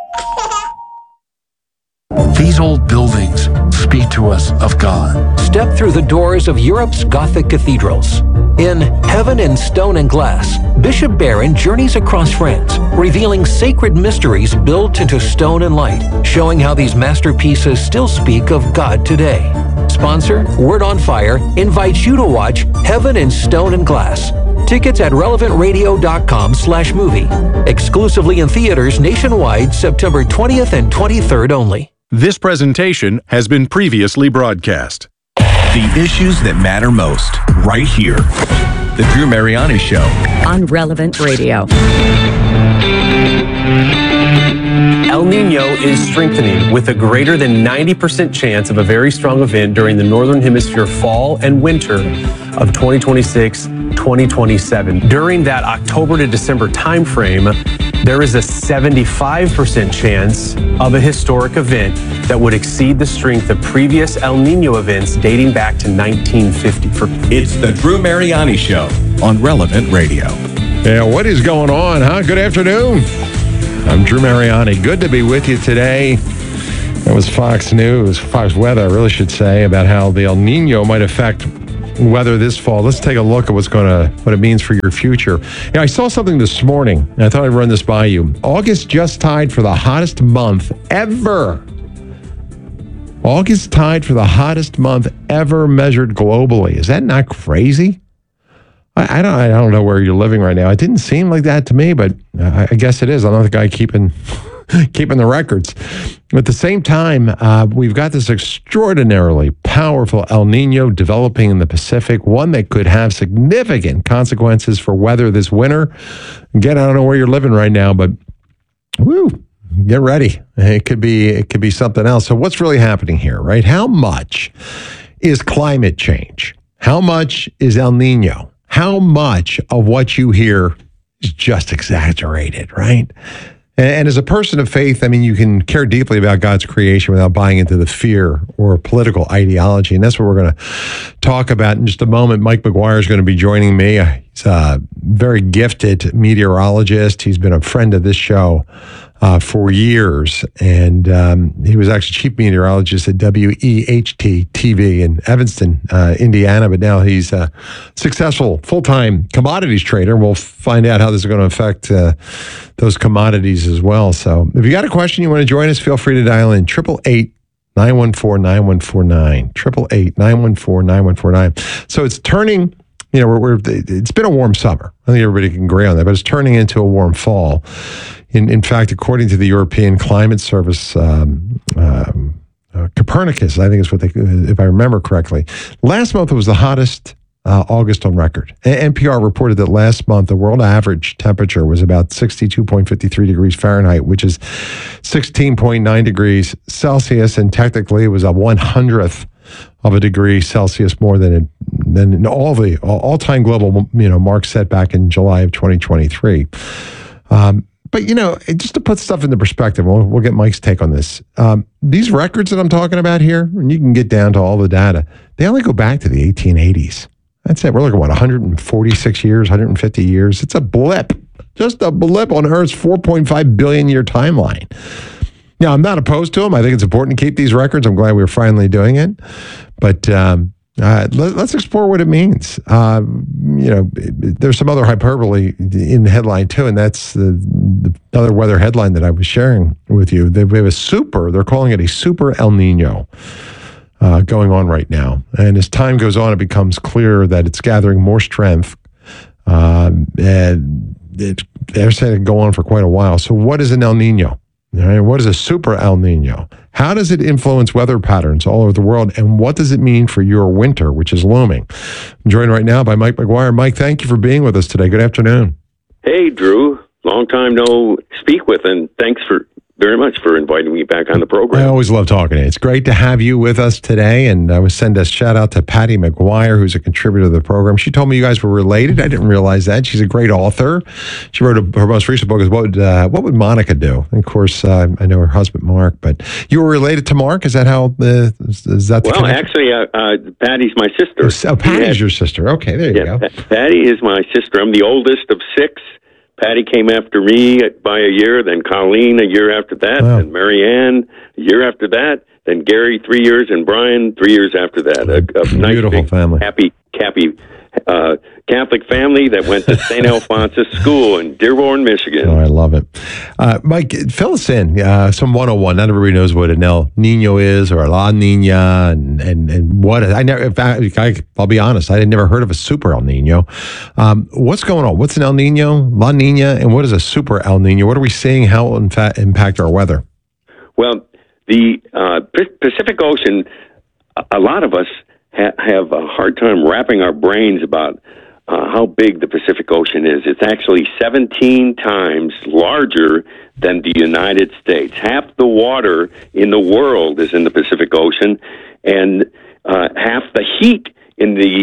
These old buildings speak to us of God. Step through the doors of Europe's Gothic cathedrals. In Heaven in Stone and Glass, Bishop Barron journeys across France, revealing sacred mysteries built into stone and light, showing how these masterpieces still speak of God today. Sponsor, Word on Fire, invites you to watch Heaven in Stone and Glass. Tickets at relevantradio.com slash movie. Exclusively in theaters nationwide, September twentieth and twenty-third only. This presentation has been previously broadcast. The issues that matter most, right here. The Drew Mariani Show. On Relevant Radio. El Nino is strengthening with a greater than ninety percent chance of a very strong event during the Northern Hemisphere fall and winter of twenty twenty-six twenty twenty-seven. During that October to December timeframe, there is a seventy-five percent chance of a historic event that would exceed the strength of previous El Nino events dating back to nineteen fifty. For It's the Drew Mariani Show on Relevant Radio. Yeah, what is going on, huh? Good afternoon. I'm Drew Mariani. Good to be with you today. That was Fox News, Fox Weather, I really should say, about how the El Nino might affect weather this fall. Let's take a look at what's going to, what it means for your future. Yeah, I saw something this morning, and I thought I'd run this by you. August just tied for the hottest month ever. August tied for the hottest month ever measured globally. Is that not crazy? I, I don't. I don't know where you're living right now. It didn't seem like that to me, but I, I guess it is. I'm not the guy keeping keeping the records. At the same time, uh, we've got this extraordinarily powerful El Nino developing in the Pacific, one that could have significant consequences for weather this winter. Again, I don't know where you're living right now, but woo, get ready. It could be. It could be something else. So, what's really happening here, right? How much is climate change? How much is El Nino? How much of what you hear is just exaggerated, right? And, and as a person of faith, I mean, you can care deeply about God's creation without buying into the fear or political ideology. And that's what we're going to talk about in just a moment. Mike McGuire is going to be joining me. He's a very gifted meteorologist. He's been a friend of this show Uh, for years, and um, he was actually chief meteorologist at W E H T T V in Evanston, uh, Indiana, but now he's a successful full-time commodities trader. We'll find out how this is going to affect uh, those commodities as well. So if you got a question, you want to join us, feel free to dial in, eight eight eight, nine one four, nine one four nine, eight eight eight, nine one four, nine one four nine. So it's turning, you know, we're, we're, it's been a warm summer. I think everybody can agree on that, but it's turning into a warm fall. In, in fact, according to the European Climate Service, um, um, uh, Copernicus, I think is what they, if I remember correctly, last month was the hottest uh, August on record. N P R reported that last month the world average temperature was about sixty-two point five three degrees Fahrenheit, which is sixteen point nine degrees Celsius, and technically it was a one hundredth of a degree Celsius more than it, than all the all-time global you know marks set back in July of twenty twenty-three. Um, But, you know, just to put stuff into perspective, we'll, we'll get Mike's take on this. Um, these records that I'm talking about here, and you can get down to all the data, they only go back to the eighteen eighties. That's it. We're looking at, what, one hundred forty-six years, one hundred fifty years. It's a blip, just a blip on Earth's four point five billion year timeline. Now, I'm not opposed to them. I think it's important to keep these records. I'm glad we were finally doing it. But um, uh, let, let's explore what it means. Uh, you know, there's some other hyperbole in the headline, too, and that's the, the other weather headline that I was sharing with you. They have a super, they're calling it a super El Nino uh, going on right now. And as time goes on, it becomes clear that it's gathering more strength. Um, and it, they're saying it go on for quite a while. So what is an El Nino? All right, what is a super El Nino? How does it influence weather patterns all over the world? And what does it mean for your winter, which is looming? I'm joined right now by Mike McGuire. Mike, thank you for being with us today. Good afternoon. Hey, Drew. Long time no speak with, and thanks for very much for inviting me back on the program. I always love talking to you. It's great to have you with us today. And I would send a shout out to Patty McGuire, who's a contributor to the program. She told me you guys were related. I didn't realize that. She's a great author. She wrote a, her most recent book is What Would, uh, What Would Monica Do? And of course, uh, I know her husband, Mark, but you were related to Mark? Is that how, uh, is, is that the Well, connection? actually, uh, uh, Patty's my sister. Oh, Patty's Yeah. your sister. Okay, there you Yeah, go. Pa- Patty is my sister. I'm the oldest of six. Patty came after me by a year, then Colleen a year after that, Wow. then Marianne a year after that, then Gary three years, and Brian three years after that. A, a nice, Beautiful big, family. happy, happy uh, Catholic family that went to Saint Alphonsus School in Dearborn, Michigan. Oh, I love it. Uh, Mike, fill us in. Uh, some one oh one. Not everybody knows what an El Nino is or a La Nina and, and, and what. I never, in fact, I, I'll be honest, I had never heard of a super El Nino. Um, what's going on? What's an El Nino, La Nina, and what is a super El Nino? What are we seeing? How will in fact impact our weather? Well, the uh, P- Pacific Ocean, a- a lot of us ha- have a hard time wrapping our brains about uh, how big the Pacific Ocean is. It's actually seventeen times larger than the United States. Half the water in the world is in the Pacific Ocean, and uh, half the heat in the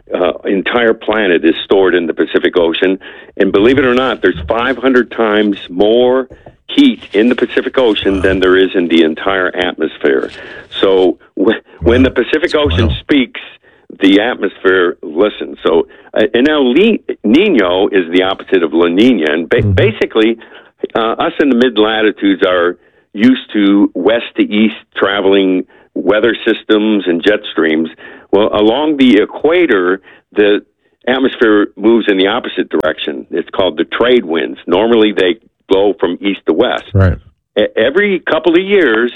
uh, entire planet is stored in the Pacific Ocean. And believe it or not, there's five hundred times more heat in the Pacific Ocean than there is in the entire atmosphere. So w- when the Pacific Ocean speaks, the atmosphere listens. So uh, and El Nino is the opposite of La Nina. And ba- mm-hmm. basically, uh, us in the mid-latitudes are used to west to east traveling weather systems and jet streams. Well, along the equator, the atmosphere moves in the opposite direction. It's called the trade winds. Normally, they blow from east to west. Right. Every couple of years,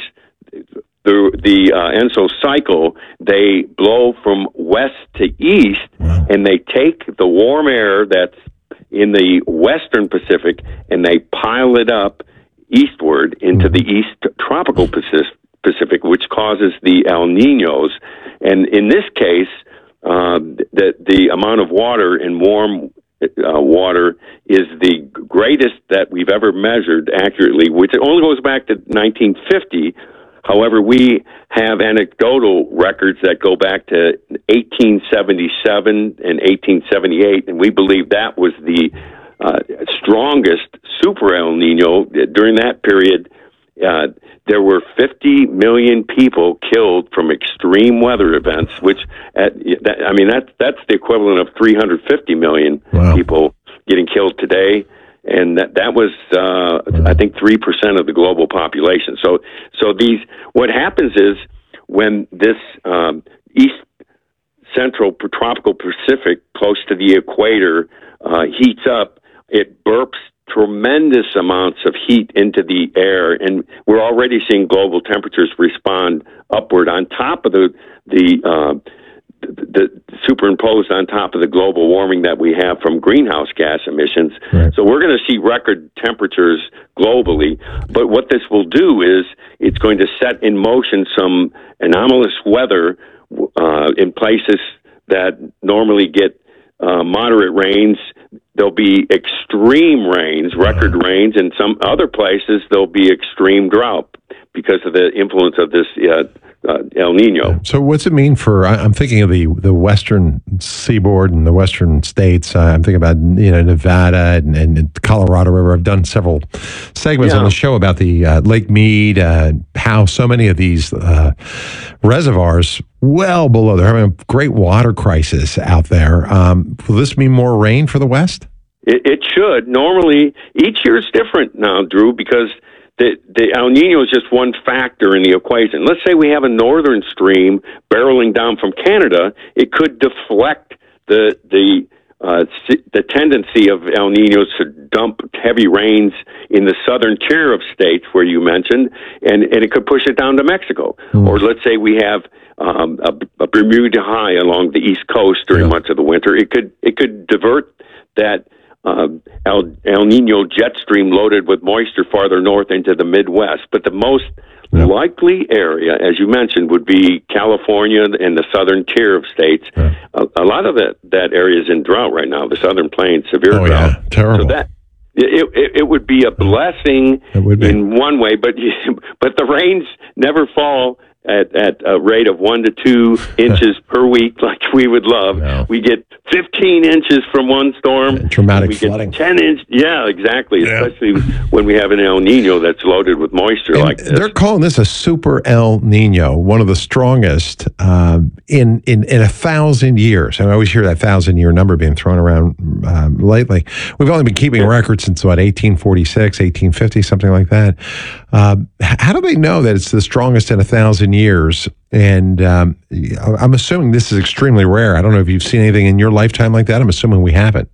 the the uh, ENSO cycle, they blow from west to east, wow. and they take the warm air that's in the western Pacific and they pile it up eastward into the east tropical Pacific, which causes the El Ninos. And in this case, uh, the the amount of water in warm uh, water is the greatest that we've ever measured accurately, which only goes back to nineteen fifty. However, we have anecdotal records that go back to eighteen seventy-seven and eighteen seventy-eight, and we believe that was the uh, strongest super El Nino. During that period, uh, there were fifty million people killed from extreme weather events, which, at, that, I mean, that's, that's the equivalent of three hundred fifty million wow. people getting killed today. And that that was, uh, I think, three percent of the global population. So, so these, what happens is when this um, east central tropical Pacific, close to the equator, uh, heats up, it burps tremendous amounts of heat into the air, and we're already seeing global temperatures respond upward on top of the the. Uh, The, the superimposed on top of the global warming that we have from greenhouse gas emissions. Right. So we're going to see record temperatures globally. But what this will do is it's going to set in motion some anomalous weather uh, in places that normally get uh, moderate rains. There'll be extreme rains, record uh-huh. rains, and some other places there'll be extreme drought because of the influence of this uh, Uh, El Nino. So what's it mean for, I'm thinking of the, the western seaboard and the western states. Uh, I'm thinking about, you know, Nevada and, and Colorado River. I've done several segments yeah. on the show about the uh, Lake Mead, uh, how so many of these uh, reservoirs well below, they're having a great water crisis out there. Um, will this mean more rain for the West? It, it should. Normally, each year is different now, Drew, because The, the El Nino is just one factor in the equation. Let's say we have a northern stream barreling down from Canada. It could deflect the the uh, the tendency of El Ninos to dump heavy rains in the southern tier of states where you mentioned, and, and it could push it down to Mexico. Mm. Or let's say we have um, a, a Bermuda high along the east coast during yeah. much of the winter. It could it could divert that Uh, El, El Nino jet stream loaded with moisture farther north into the Midwest. But the most yeah. likely area, as you mentioned, would be California and the southern tier of states. Yeah. A, a lot of that, that area is in drought right now, the Southern Plains, severe oh, drought. Yeah. Terrible. So that, it, it, it would be a blessing be. in one way, but but the rains never fall at, at a rate of one to two inches per week like we would love. No. We get fifteen inches from one storm. And dramatic we flooding. Get ten inches. Yeah, exactly. Yeah. Especially when we have an El Nino that's loaded with moisture and like this. They're calling this a super El Nino, one of the strongest um, in, in, in a thousand years. And I always hear that thousand year number being thrown around um, lately. We've only been keeping yeah. records since, what, eighteen forty-six, eighteen fifty, something like that. Um, how do they know that it's the strongest in a thousand years? And um, I'm assuming this is extremely rare. I don't know if you've seen anything in your lifetime like that. I'm assuming we haven't.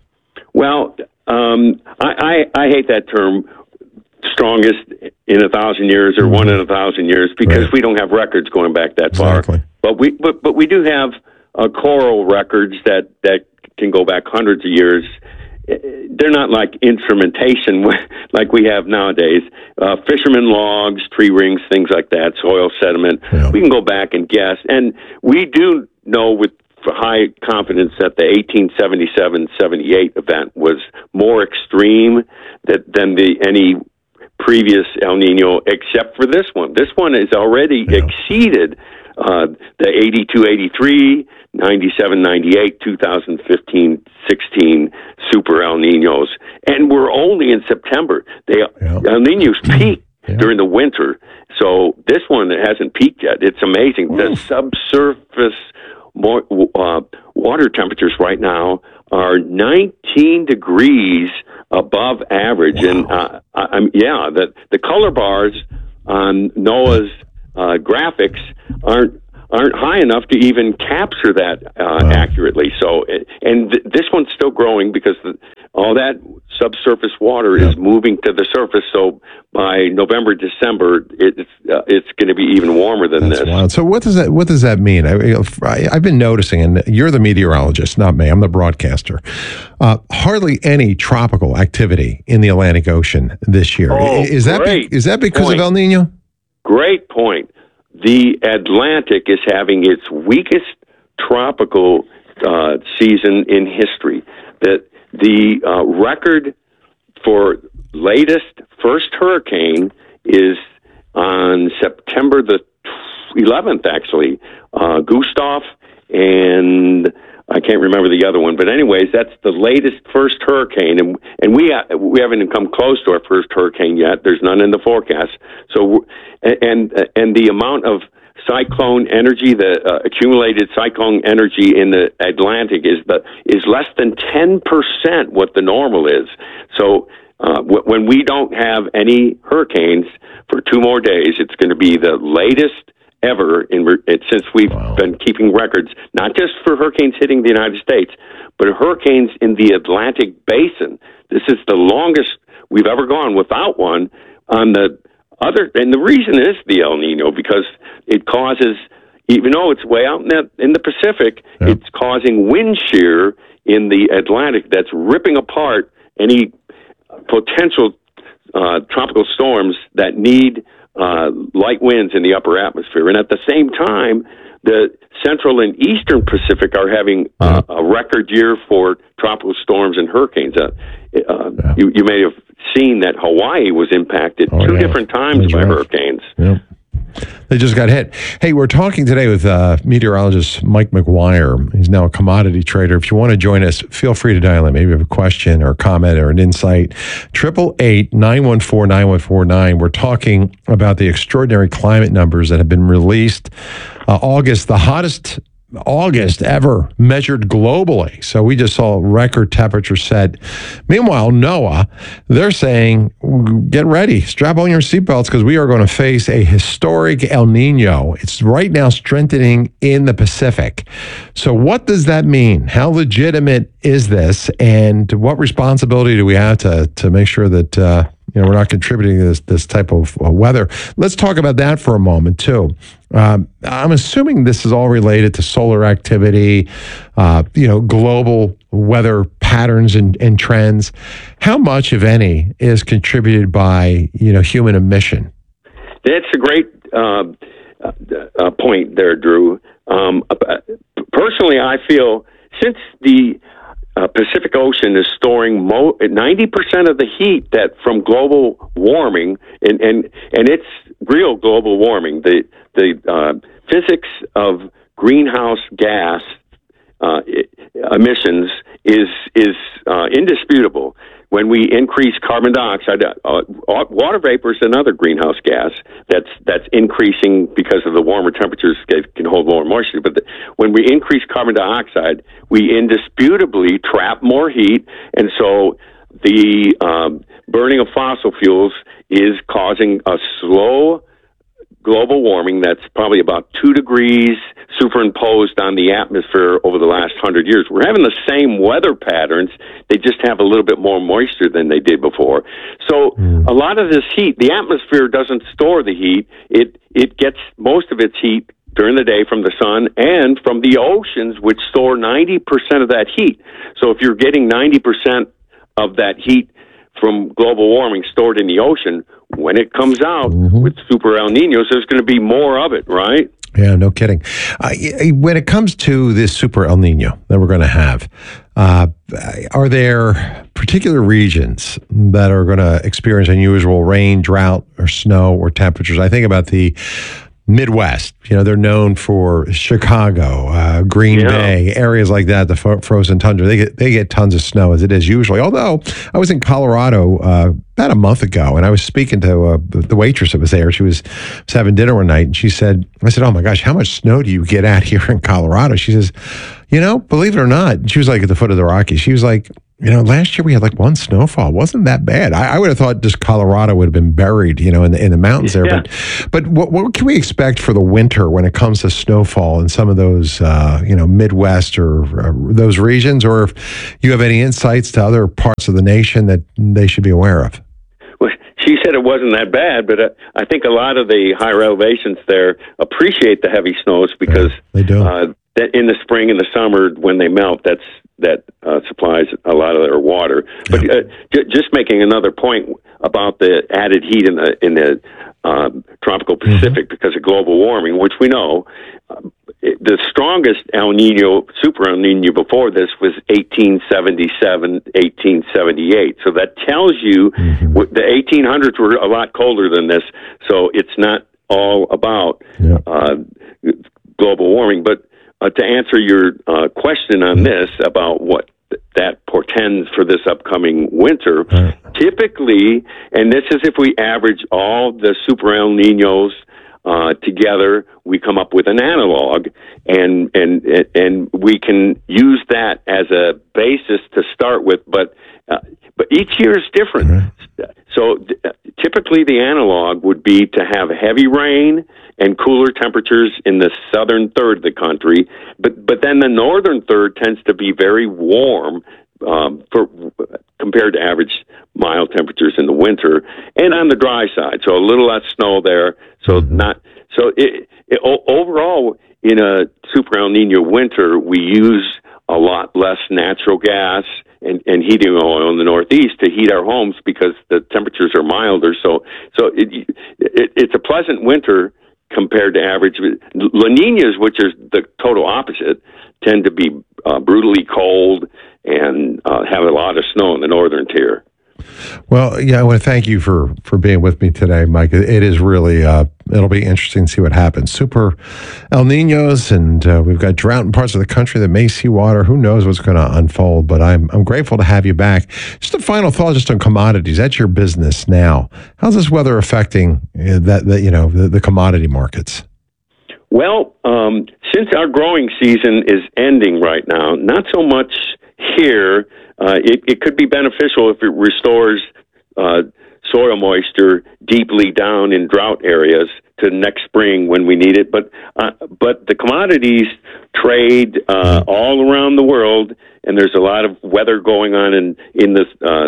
Well, um, I, I, I hate that term, strongest in a thousand years or mm-hmm. one in a thousand years, because right. we don't have records going back that exactly. far. But we but, but we do have uh, coral records that, that can go back hundreds of years. They're not like instrumentation like we have nowadays. Uh, fishermen logs, tree rings, things like that, soil sediment. Yeah. We can go back and guess. And we do know with high confidence that the eighteen seventy-seven seventy-eight event was more extreme that, than the any previous El Nino, except for this one. This one has already yeah. exceeded uh, the eighty-two eighty-three, ninety-seven, ninety-eight, two thousand fifteen, sixteen super El Ninos. And we're only in September. They yeah. El Ninos peak yeah. during the winter. So this one hasn't peaked yet. It's amazing. Oof. The subsurface more, uh, water temperatures right now are nineteen degrees above average. Wow. And uh, I, I'm, yeah, the, the color bars on NOAA's uh, graphics aren't aren't high enough to even capture that uh, wow. accurately. So, and th- this one's still growing because the, all that subsurface water yeah. is moving to the surface. So by November, December, it's uh, it's going to be even warmer than That's this. Wild. So what does that what does that mean? I, I, I've been noticing, and you're the meteorologist, not me. I'm the broadcaster. Uh, hardly any tropical activity in the Atlantic Ocean this year. Oh, is that great be, is that because point. of El Nino? Great point. The Atlantic is having its weakest tropical uh, season in history. That the uh, record for latest first hurricane is on September the eleventh, actually. Uh, Gustav, and I can't remember the other one, but anyways, that's the latest first hurricane, and and we ha- we haven't even come close to our first hurricane yet. There's none in the forecast. So, and and the amount of cyclone energy, the uh, accumulated cyclone energy in the Atlantic is the is less than ten percent what the normal is. So, uh, w- when we don't have any hurricanes for two more days, it's going to be the latest ever in it, since we've wow. been keeping records, not just for hurricanes hitting the United States, but hurricanes in the Atlantic Basin. This is the longest we've ever gone without one on the other, and the reason is the El Nino, because it causes, even though it's way out in the, in the Pacific, yeah. it's causing wind shear in the Atlantic that's ripping apart any potential uh, tropical storms that need Uh, light winds in the upper atmosphere. And at the same time, the central and eastern Pacific are having uh, a record year for tropical storms and hurricanes. Uh, uh, yeah. you, you may have seen that Hawaii was impacted oh, two yeah. different times That's by right. hurricanes. Yep. They just got hit. Hey, we're talking today with uh, meteorologist Mike McGuire. He's now a commodity trader. If you want to join us, feel free to dial in. Maybe you have a question or a comment or an insight. eight eight eight, nine one four, nine one four nine. We're talking about the extraordinary climate numbers that have been released. Uh, August, the hottest August ever measured globally. So we just saw record temperature set. Meanwhile, NOAA, they're saying, get ready, strap on your seatbelts, because we are going to face a historic El Nino. It's right now strengthening in the Pacific. So what does that mean? How legitimate is this? And what responsibility do we have to, to make sure that uh, you know, we're not contributing to this, this type of uh, weather? Let's talk about that for a moment, too. Um, I'm assuming this is all related to solar activity, uh, you know, global weather patterns and, and trends. How much, if any, is contributed by, you know, human emission? That's a great uh, uh, point there, Drew. Um, personally, I feel since the Uh, Pacific Ocean is storing mo- ninety percent of the heat that from global warming, and, and, and it's real global warming. The the uh, physics of greenhouse gas uh, emissions is is uh, indisputable. When we increase carbon dioxide, uh, water vapor is another greenhouse gas that's that's increasing because of the warmer temperatures can hold more moisture. But the, when we increase carbon dioxide, we indisputably trap more heat, and so the um, burning of fossil fuels is causing a slow global warming that's probably about two degrees superimposed on the atmosphere over the last hundred years. We're having the same weather patterns. They just have a little bit more moisture than they did before. So mm. a lot of this heat, the atmosphere doesn't store the heat. It it gets most of its heat during the day from the sun and from the oceans, which store ninety percent of that heat. So if you're getting ninety percent of that heat from global warming stored in the ocean, when it comes out mm-hmm. with super El Ninos, there's going to be more of it, right? Yeah, no kidding. Uh, when it comes to this super El Nino that we're going to have, uh, are there particular regions that are going to experience unusual rain, drought, or snow, or temperatures? I think about the Midwest. You know, they're known for Chicago, uh, Green Yeah. Bay, areas like that, the fro- frozen tundra. They get they get tons of snow as it is usually. Although I was in Colorado uh, about a month ago, and I was speaking to uh, the, the waitress that was there. She was, was having dinner one night, and she said, I said, oh my gosh, how much snow do you get out here in Colorado? She says, you know, believe it or not, she was like at the foot of the Rockies. She was like, you know, last year we had like one snowfall. It wasn't that bad. I, I would have thought just Colorado would have been buried, you know, in the in the mountains there. Yeah. But but what, what can we expect for the winter when it comes to snowfall in some of those, uh, you know, Midwest or uh, those regions? Or if you have any insights to other parts of the nation that they should be aware of? Well, she said it wasn't that bad, but uh, I think a lot of the higher elevations there appreciate the heavy snows because yeah, they do. Uh, that in the spring and the summer when they melt, that's that uh, supplies a lot of their water. But uh, j- just making another point about the added heat in the in the um, tropical Pacific mm-hmm. because of global warming, which we know. Uh, it, the strongest El Nino, super El Nino before this was eighteen seventy-seven, eighteen seventy-eight. So that tells you mm-hmm. w- the eighteen hundreds were a lot colder than this. So it's not all about yeah. uh, global warming. But uh, to answer your uh, question on this about what th- that portends for this upcoming winter, right. typically, and this is if we average all the super El Ninos Uh, together, we come up with an analog, and and and we can use that as a basis to start with. But uh, but each year is different. Mm-hmm. So uh, typically, the analog would be to have heavy rain and cooler temperatures in the southern third of the country. But but then the northern third tends to be very warm. Um, for compared to average mild temperatures in the winter, and on the dry side, so a little less snow there. So not so it, it, overall in a super El Nino winter, we use a lot less natural gas and, and heating oil in the Northeast to heat our homes because the temperatures are milder. So so it, it, it's a pleasant winter compared to average. La Niñas, which is the total opposite, tend to be uh, brutally cold and uh, have a lot of snow in the northern tier. Well, yeah, I want to thank you for, for being with me today, Mike. It is really, uh, it'll be interesting to see what happens. Super El Ninos, and uh, we've got drought in parts of the country that may see water. Who knows what's going to unfold, but I'm I'm grateful to have you back. Just a final thought just on commodities. That's your business now. How's this weather affecting uh, that, that, you know, the, the commodity markets? Well, um, since our growing season is ending right now, not so much here. Uh, it, it could be beneficial if it restores uh, soil moisture deeply down in drought areas to next spring when we need it. But uh, but the commodities trade uh, all around the world, and there's a lot of weather going on in in the uh,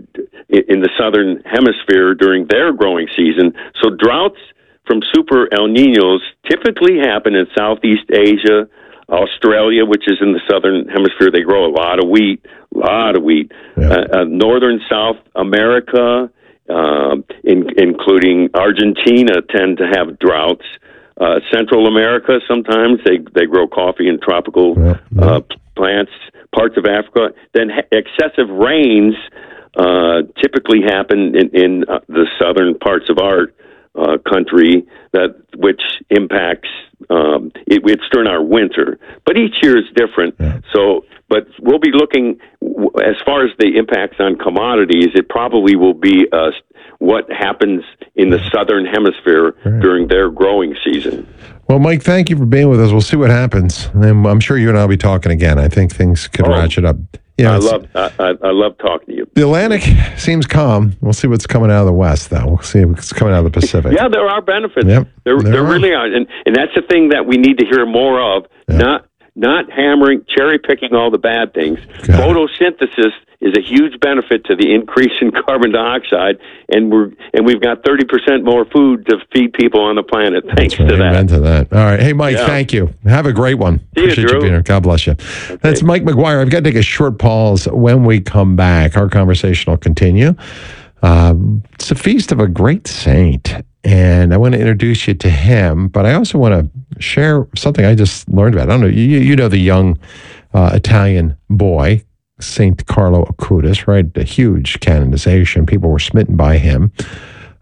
in the southern hemisphere during their growing season. So droughts from super El Ninos typically happen in Southeast Asia. Australia, which is in the southern hemisphere, they grow a lot of wheat, a lot of wheat. Yeah. Uh, uh, Northern South America, uh, in, including Argentina, tend to have droughts. Uh, Central America, sometimes they, they grow coffee and tropical yeah. Yeah. Uh, plants. Parts of Africa. Then ha- excessive rains uh, typically happen in, in uh, the southern parts of our uh, country, that which impacts Um, it, it's during our winter, but each year is different. Yeah. So, but we'll be looking as far as the impacts on commodities. It probably will be uh, what happens in the southern hemisphere right. during their growing season. Well, Mike, thank you for being with us. We'll see what happens. And I'm sure you and I will be talking again. I think things could Oh. ratchet up. Yeah, I it's- love I, I, I love talking to you. The Atlantic seems calm. We'll see what's coming out of the West, though. We'll see what's coming out of the Pacific. Yeah, there are benefits. Yep, there, there there are. really are, and and that's the thing that we need to hear more of. Yeah. Not not hammering, cherry picking all the bad things. Got it. Photosynthesis is a huge benefit to the increase in carbon dioxide, and we're and we've got thirty percent more food to feed people on the planet thanks Right, to that. amen to that. All right. Hey, Mike, Yeah. thank you. Have a great one. See you, Appreciate Drew. being here. God bless you. That's Mike McGuire. I've got to take a short pause. When we come back, our conversation will continue. Uh, it's a feast of a great saint, and I want to introduce you to him, but I also want to share something I just learned about. I don't know, you, you know the young uh, Italian boy, Saint Carlo Acutis, right? A huge canonization. People were smitten by him.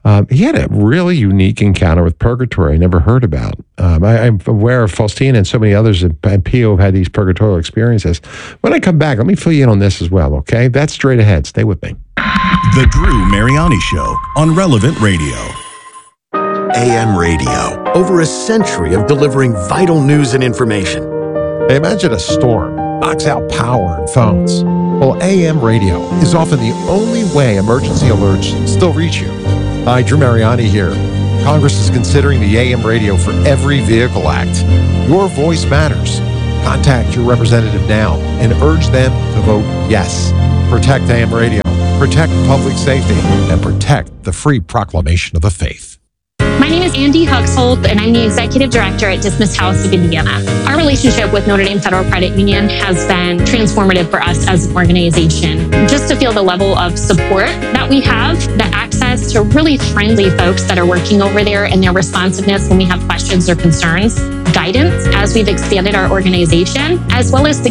Um, he had a really unique encounter with purgatory I never heard about. Um, I, I'm aware of Faustina and so many others at, at P O have had these purgatorial experiences. When I come back, let me fill you in on this as well, okay? That's straight ahead. Stay with me. The Drew Mariani Show on Relevant Radio. A M radio, over a century of delivering vital news and information. Hey, imagine a storm knocks out power and phones. Well, A M radio is often the only way emergency alerts still reach you. Hi, Drew Mariani here. Congress is considering the A M radio for Every Vehicle Act. Your voice matters. Contact your representative now and urge them to vote yes. Protect A M radio, protect public safety, and protect the free proclamation of the faith. My name is Andy Huxholt, and I'm the Executive Director at Dismiss House of Indiana. Our relationship with Notre Dame Federal Credit Union has been transformative for us as an organization. Just to feel the level of support that we have, the access to really friendly folks that are working over there, and their responsiveness when we have questions or concerns, guidance as we've expanded our organization, as well as the